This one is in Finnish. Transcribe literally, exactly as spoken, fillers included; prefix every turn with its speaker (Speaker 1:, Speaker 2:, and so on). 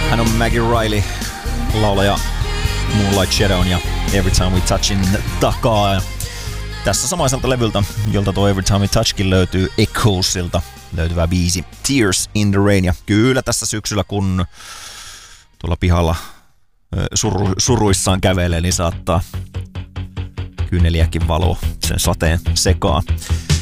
Speaker 1: Hän on Maggie Riley, laulaja Moonlight Shadown ja Every Time We Touchin takaa. Ja tässä samaiselta levyltä, jolta tuo Every Time We Touchkin löytyy, Echoesilta löytyvä biisi Tears in the Rain. Ja kyllä tässä syksyllä, kun tuolla pihalla suru, suruissaan kävelee, niin saattaa kyyneliäkin valoa sen sateen sekaan.